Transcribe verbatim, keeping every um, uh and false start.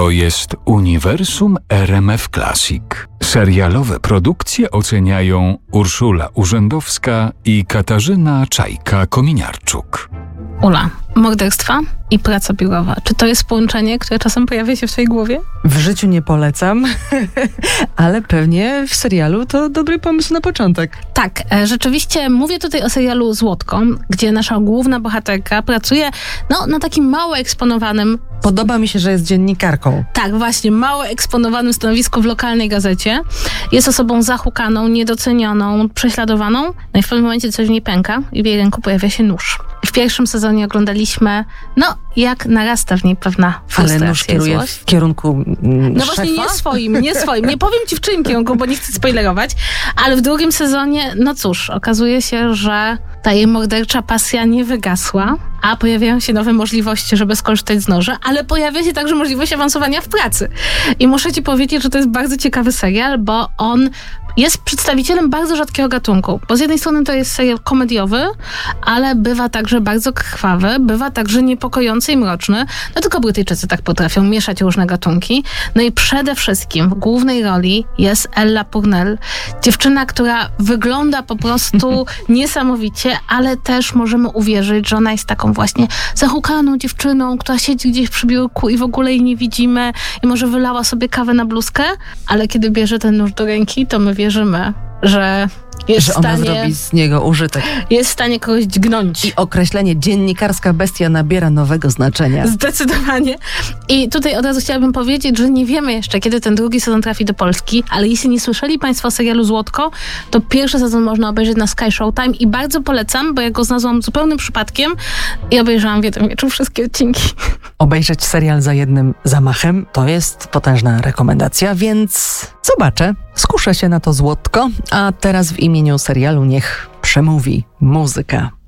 To jest Uniwersum R M F Classic. Serialowe produkcje oceniają Urszula Urzędowska i Katarzyna Czajka-Kominiarczuk. Ula, morderstwa i praca biurowa. Czy to jest połączenie, które czasem pojawia się w twojej głowie? W życiu nie polecam, ale pewnie w serialu to dobry pomysł na początek. Tak, e, rzeczywiście mówię tutaj o serialu Złotko, gdzie nasza główna bohaterka pracuje no, na takim mało eksponowanym... Podoba mi się, że jest dziennikarką. Tak, właśnie, mało eksponowanym stanowisku w lokalnej gazecie. Jest osobą zahukaną, niedocenioną, prześladowaną. No i w pewnym momencie coś w niej pęka i w jej ręku pojawia się nóż. W pierwszym sezonie oglądaliśmy, no, jak narasta w niej pewna frustracja. Ale nóż kieruje złość. w kierunku mm, No szefa? właśnie nie swoim, nie swoim. Nie powiem ci w czyim kierunku, bo nie chcę spoilerować, ale w drugim sezonie, no cóż, okazuje się, że ta jej mordercza pasja nie wygasła, a pojawiają się nowe możliwości, żeby skorzystać z noża, ale pojawia się także możliwość awansowania w pracy. I muszę ci powiedzieć, że to jest bardzo ciekawy serial, bo on jest przedstawicielem bardzo rzadkiego gatunku. Bo z jednej strony to jest serial komediowy, ale bywa także bardzo krwawy, bywa także niepokojący i mroczny. No tylko Brytyjczycy tak potrafią mieszać różne gatunki. No i przede wszystkim w głównej roli jest Ella Purnell. Dziewczyna, która wygląda po prostu niesamowicie, ale też możemy uwierzyć, że ona jest taką właśnie zahukaną dziewczyną, która siedzi gdzieś przy biurku i w ogóle jej nie widzimy i może wylała sobie kawę na bluzkę, ale kiedy bierze ten nóż do ręki, to my wierzymy, że jest że w stanie, ona zrobi z niego użytek. jest w stanie kogoś dźgnąć. I określenie dziennikarska bestia nabiera nowego znaczenia. Zdecydowanie. I tutaj od razu chciałabym powiedzieć, że nie wiemy jeszcze, kiedy ten drugi sezon trafi do Polski, ale jeśli nie słyszeli Państwo o serialu Złotko, to pierwszy sezon można obejrzeć na Sky Showtime i bardzo polecam, bo ja go znalazłam zupełnym przypadkiem i obejrzałam w jeden wieczór wszystkie odcinki. Obejrzeć serial za jednym zamachem to jest potężna rekomendacja, więc zobaczę. Skuszę się na to Złotko, a teraz w imieniu serialu niech przemówi muzyka.